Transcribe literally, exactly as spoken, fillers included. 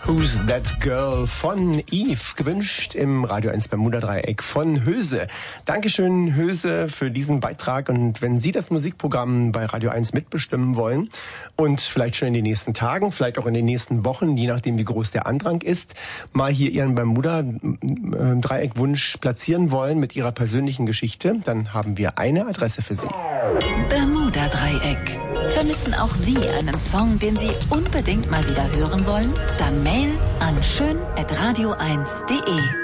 Who's That Girl von Eve, gewünscht im Radio eins Bermuda-Dreieck von Höse. Dankeschön, Höse, für diesen Beitrag. Und wenn Sie das Musikprogramm bei Radio eins mitbestimmen wollen und vielleicht schon in den nächsten Tagen, vielleicht auch in den nächsten Wochen, je nachdem wie groß der Andrang ist, mal hier Ihren Bermuda-Dreieck-Wunsch platzieren wollen mit Ihrer persönlichen Geschichte, dann haben wir eine Adresse für Sie. Bermuda-Dreieck. Vermissen auch Sie einen Song, den Sie unbedingt mal wieder hören wollen? Dann Mail an schön at radio eins punkt de.